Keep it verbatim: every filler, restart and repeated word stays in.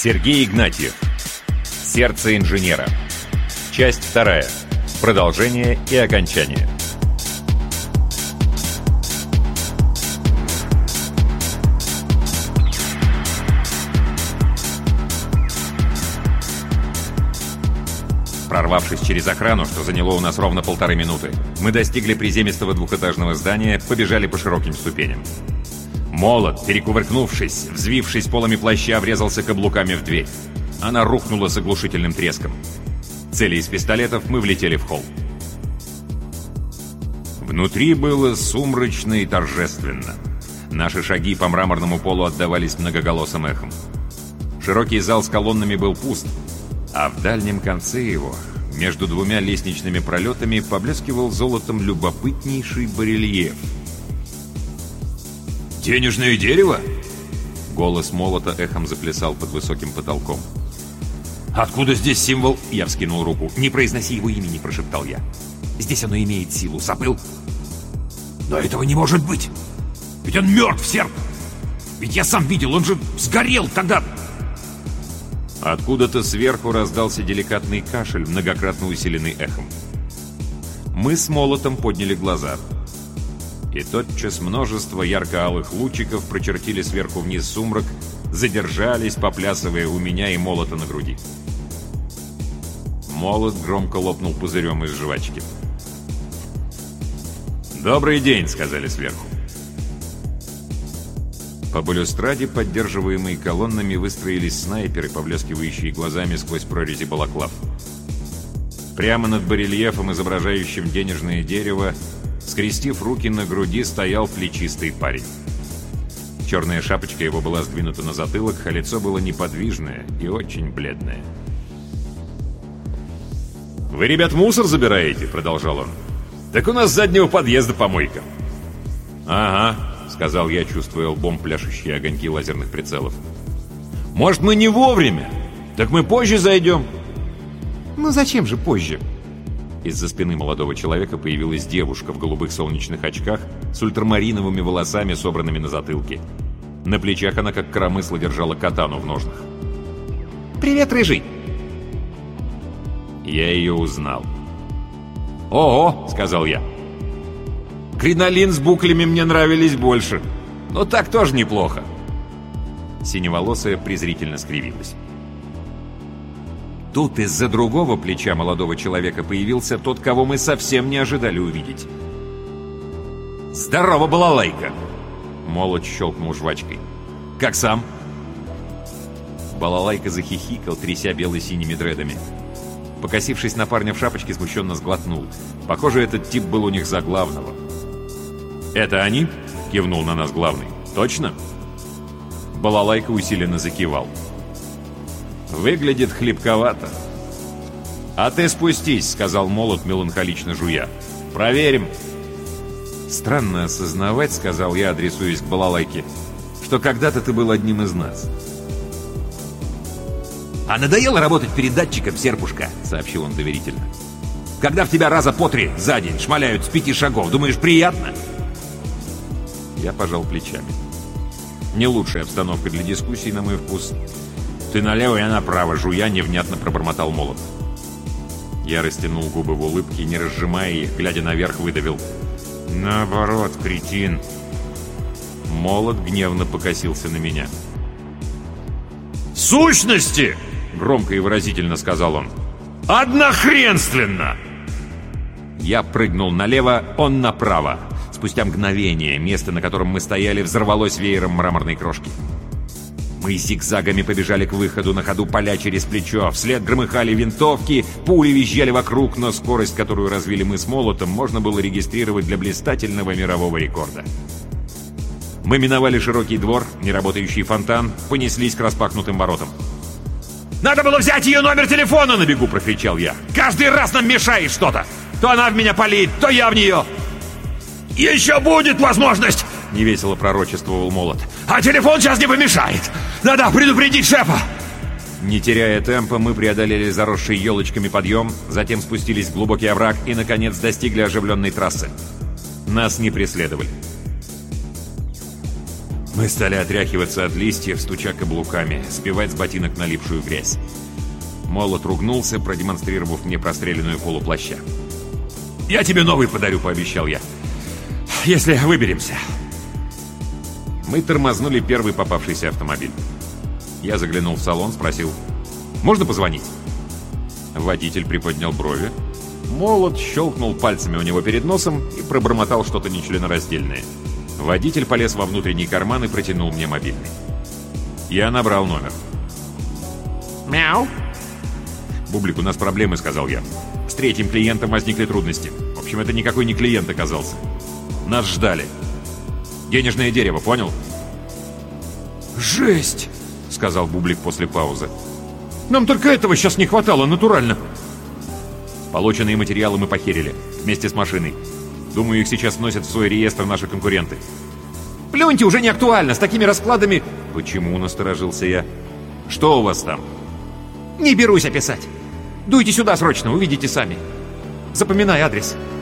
Сергей Игнатьев. Сердце инженера. Часть вторая. Продолжение и окончание. Прорвавшись через охрану, что заняло у нас ровно полторы минуты, мы достигли приземистого двухэтажного здания, побежали по широким ступеням. Молот, перекувыркнувшись, взвившись полами плаща, врезался каблуками в дверь. Она рухнула с оглушительным треском. Цели из пистолетов мы влетели в холл. Внутри было сумрачно и торжественно. Наши шаги по мраморному полу отдавались многоголосым эхом. Широкий зал с колоннами был пуст, а в дальнем конце его, между двумя лестничными пролетами, поблескивал золотом любопытнейший барельеф. «Денежное дерево?» Голос молота эхом заплясал под высоким потолком. «Откуда здесь символ?» Я вскинул руку. «Не произноси его имени», — прошептал я. «Здесь оно имеет силу. Забыл?» «Но этого не может быть! Ведь он мертв, серп! Ведь я сам видел, он же сгорел тогда!» Откуда-то сверху раздался деликатный кашель, многократно усиленный эхом. Мы с молотом подняли глаза. И тотчас множество ярко-алых лучиков прочертили сверху вниз сумрак, задержались, поплясывая у меня и молота на груди. Молот громко лопнул пузырем из жвачки. «Добрый день», — сказали сверху. По балюстраде, поддерживаемой колоннами, выстроились снайперы, поблескивающие глазами сквозь прорези балаклав. Прямо над барельефом, изображающим денежное дерево, скрестив руки на груди, стоял плечистый парень. Черная шапочка его была сдвинута на затылок, а лицо было неподвижное и очень бледное. «Вы, ребят, мусор забираете?» — продолжал он. «Так у нас с заднего подъезда помойка». «Ага», — сказал я, чувствуя лбом пляшущие огоньки лазерных прицелов. «Может, мы не вовремя? Так мы позже зайдем». «Ну зачем же позже?» Из-за спины молодого человека появилась девушка в голубых солнечных очках с ультрамариновыми волосами, собранными на затылке. На плечах она, как коромысло, держала катану в ножнах. «Привет, рыжий!» Я ее узнал. «Ого!» — сказал я. «Кринолин с буклями мне нравились больше, но так тоже неплохо». Синеволосая презрительно скривилась. Тут из-за другого плеча молодого человека появился тот, кого мы совсем не ожидали увидеть. «Здорово, балалайка!» Молот щелкнул жвачкой. «Как сам?» Балалайка захихикал, тряся бело-синими дредами. Покосившись на парня в шапочке, смущенно сглотнул. Похоже, этот тип был у них за главного. «Это они?» — кивнул на нас главный. «Точно?» Балалайка усиленно закивал. «Выглядит хлипковато». «А ты спустись», — сказал молот, меланхолично жуя. «Проверим». «Странно осознавать», — сказал я, адресуясь к балалайке, «что когда-то ты был одним из нас». «А надоело работать перед датчиком, серпушка», — сообщил он доверительно. «Когда в тебя раза по три за день шмаляют с пяти шагов, думаешь, приятно?» Я пожал плечами. Не лучшая обстановка для дискуссий, на мой вкус. «Ты налево, я направо», — жуя невнятно пробормотал молот. Я растянул губы в улыбке, не разжимая их, глядя наверх, выдавил: «Наоборот, кретин». Молот гневно покосился на меня. «Сущности!» — громко и выразительно сказал он. «Однохренственно!» Я прыгнул налево, он направо. Спустя мгновение место, на котором мы стояли, взорвалось веером мраморной крошки. Мы зигзагами побежали к выходу, на ходу поля через плечо. Вслед громыхали винтовки, пули визжали вокруг, но скорость, которую развили мы с молотом, можно было регистрировать для блистательного мирового рекорда. Мы миновали широкий двор, неработающий фонтан, понеслись к распахнутым воротам. «Надо было взять ее номер телефона!» — на бегу прокричал я. «Каждый раз нам мешает что-то! То она в меня палит, то я в нее!» «Еще будет возможность!» — невесело пророчествовал молот. «А телефон сейчас не помешает! Надо предупредить шефа!» Не теряя темпа, мы преодолели заросший елочками подъем, затем спустились в глубокий овраг и, наконец, достигли оживленной трассы. Нас не преследовали. Мы стали отряхиваться от листьев, стуча каблуками, сбивать с ботинок налипшую грязь. Молот ругнулся, продемонстрировав мне простреленную полуплаща. «Я тебе новый подарю», — пообещал я. «Если выберемся». Мы тормознули первый попавшийся автомобиль. Я заглянул в салон, спросил: «Можно позвонить?» Водитель приподнял брови. Молот щелкнул пальцами у него перед носом и пробормотал что-то нечленораздельное. Водитель полез во внутренний карман и протянул мне мобильный. Я набрал номер. «Мяу!» «Бублик, у нас проблемы», — сказал я. «С третьим клиентом возникли трудности. В общем, это никакой не клиент оказался. Нас ждали. Денежное дерево, понял?» «Жесть!» — сказал Бублик после паузы. «Нам только этого сейчас не хватало, натурально!» Полученные материалы мы похерили, вместе с машиной. Думаю, их сейчас вносят в свой реестр наши конкуренты. «Плюньте, уже не актуально, с такими раскладами...» «Почему?» — насторожился я. «Что у вас там?» «Не берусь описать. Дуйте сюда срочно, увидите сами. Запоминай адрес».